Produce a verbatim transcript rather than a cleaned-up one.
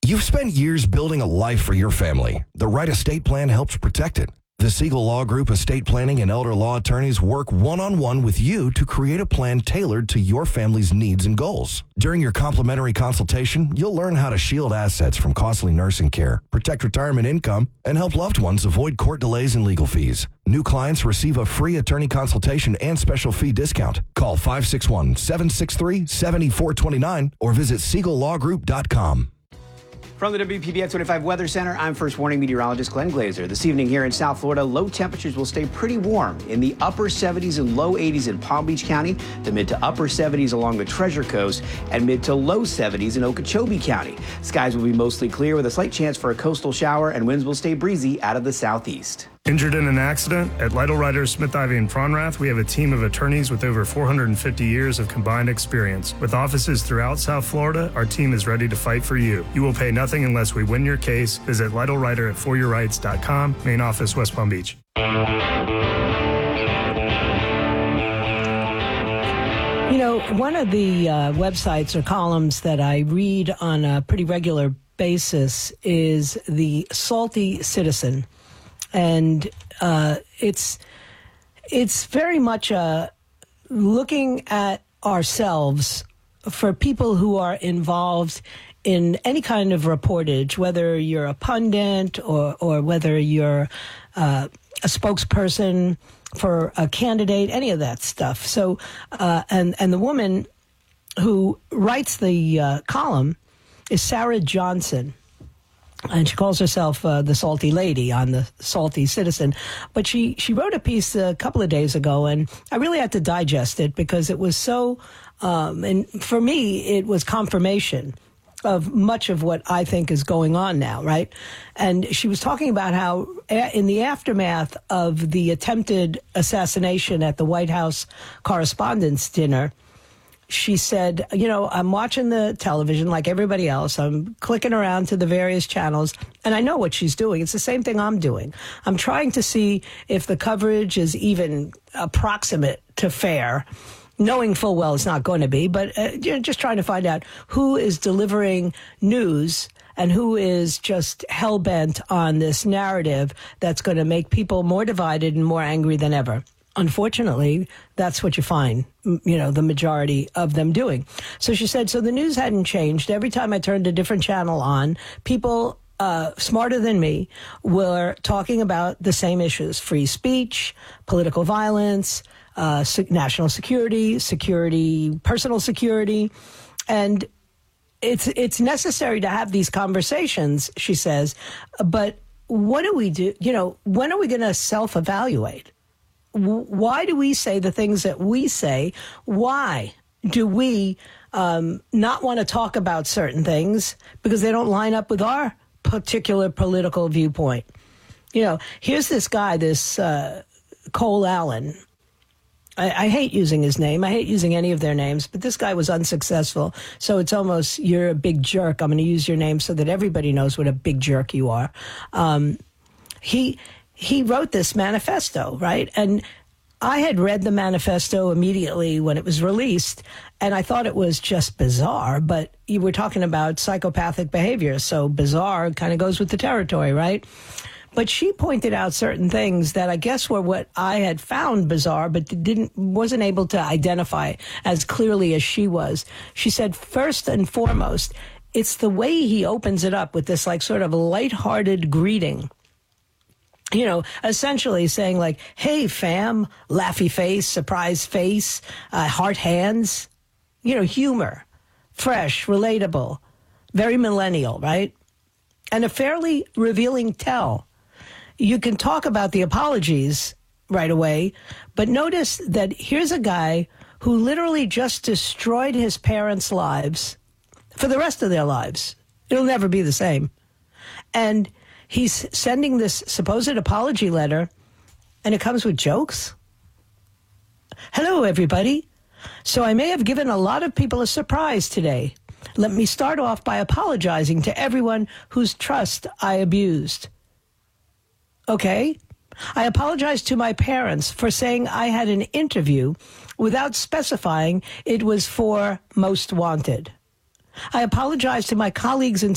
You've spent years building a life for your family. The right estate plan helps protect it. The Siegel Law Group estate planning and elder law attorneys work one-on-one with you to create a plan tailored to your family's needs and goals. During your complimentary consultation, you'll learn how to shield assets from costly nursing care, protect retirement income, and help loved ones avoid court delays and legal fees. New clients receive a free attorney consultation and special fee discount. Call five six one, seven six three, seven four two nine or visit siegel law group dot com. From the W P B X twenty-five Weather Center, I'm First Warning Meteorologist Glenn Glazer. This evening here in South Florida, low temperatures will stay pretty warm in the upper seventies and low eighties in Palm Beach County, the mid to upper seventies along the Treasure Coast, and mid to low seventies in Okeechobee County. Skies will be mostly clear with a slight chance for a coastal shower, and winds will stay breezy out of the southeast. Injured in an accident? At Lytle Ryder, Smith Ivey, and Fronrath, we have a team of attorneys with over four hundred fifty years of combined experience. With offices throughout South Florida, our team is ready to fight for you. You will pay nothing unless we win your case. Visit Lytle Ryder at for your rights dot com. Main office, West Palm Beach. You know, one of the uh, websites or columns that I read on a pretty regular basis is the Salty Citizen. And uh, it's it's very much uh, looking at ourselves for people who are involved in any kind of reportage, whether you're a pundit or, or whether you're uh, a spokesperson for a candidate, any of that stuff. So, uh, and, and the woman who writes the uh, column is Sarah Johnson. And she calls herself uh, the Salty Lady on the Salty Citizen. But she, she wrote a piece a couple of days ago, and I really had to digest it because it was so, um, and for me, it was confirmation of much of what I think is going on now, right? And she was talking about how in the aftermath of the attempted assassination at the White House Correspondents' Dinner, she said, you know, I'm watching the television like everybody else. I'm clicking around to the various channels, and I know what she's doing. It's the same thing I'm doing. I'm trying to see if the coverage is even approximate to fair, knowing full well it's not going to be, but uh, you know, just trying to find out who is delivering news and who is just hell-bent on this narrative that's going to make people more divided and more angry than ever. Unfortunately, that's what you find, you know, the majority of them doing. So she said, so the news hadn't changed. Every time I turned a different channel on, people uh, smarter than me were talking about the same issues: free speech, political violence, uh, national security, security, personal security. And it's it's necessary to have these conversations, she says. But what do we do? You know, when are we going to self-evaluate? Why do we say the things that we say? Why do we um, not want to talk about certain things? Because they don't line up with our particular political viewpoint. You know, here's this guy, this uh, Cole Allen. I, I hate using his name. I hate using any of their names, but this guy was unsuccessful. So it's almost, you're a big jerk. I'm going to use your name so that everybody knows what a big jerk you are. Um, he... He wrote this manifesto, right? And I had read the manifesto immediately when it was released, and I thought it was just bizarre, but you were talking about psychopathic behavior, so bizarre kind of goes with the territory, right? But she pointed out certain things that I guess were what I had found bizarre, but didn't wasn't able to identify as clearly as she was. She said, first and foremost, it's the way he opens it up with this like sort of lighthearted greeting. You know, essentially saying like, hey, fam, laughy face, surprise face, uh, heart hands, you know, humor, fresh, relatable, very millennial, right? And a fairly revealing tell. You can talk about the apologies right away, but notice that here's a guy who literally just destroyed his parents' lives for the rest of their lives. It'll never be the same. And he's sending this supposed apology letter, and it comes with jokes. Hello, everybody. So I may have given a lot of people a surprise today. Let me start off by apologizing to everyone whose trust I abused. Okay? I apologize to my parents for saying I had an interview without specifying it was for Most Wanted. I apologize to my colleagues and